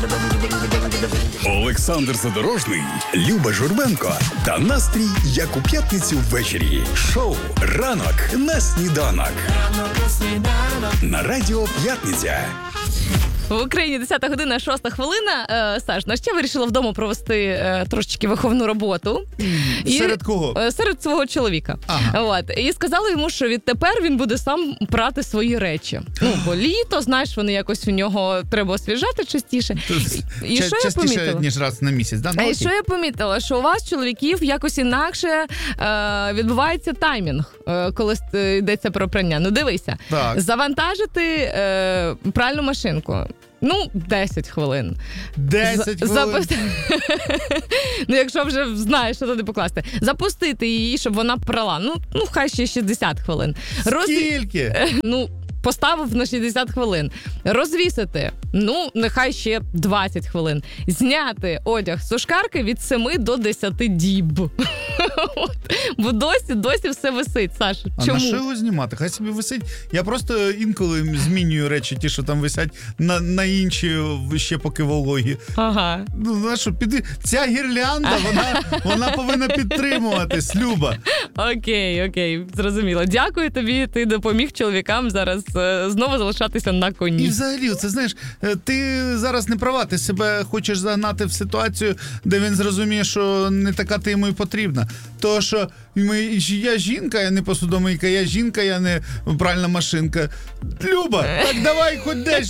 Олександр Задорожний, Люба Журбенко та настрій, як у п'ятницю ввечері. Шоу «Ранок на сніданок». На радіо «П'ятниця». В Україні 10 година, 6 хвилина. Саш, ну ще вирішила вдома провести трошечки виховну роботу. Серед кого? Серед свого чоловіка. Ага. От. І сказала йому, що відтепер він буде сам прати свої речі. Ну, бо літо, знаєш, вони якось у нього треба освіжати частіше. І що я помітила? Частіше, ніж раз на місяць, да? І що я помітила? Що у вас, чоловіків, якось інакше відбувається таймінг, коли йдеться про прання. Ну, дивися. Так. Завантажити пральну машинку. 10 хвилин. 10 хвилин? Ну, якщо вже знаєш, що туди покласти. Запустити її, щоб вона прала. Ну, хай ще 60 хвилин. Скільки? Поставив на 60 хвилин. Розвісити, нехай ще 20 хвилин. Зняти одяг з сушкарки від 7 до 10 діб. Бо досі все висить, Саша. А чому? на що його знімати? Хай собі висить. Я просто інколи змінюю речі, ті, що там висять, на інші ще поки вологі. Ага. Знаєш, що, ця гірлянда, вона повинна підтримуватись, Люба. Окей, зрозуміло. Дякую тобі, ти допоміг чоловікам зараз знову залишатися на коні. І взагалі, це знаєш, ти зараз не права, ти себе хочеш загнати в ситуацію, де він зрозуміє, що не така ти йому й потрібна. То, що я жінка, я не посудомийка, я жінка, я не пральна машинка. Люба, так давай хоч десь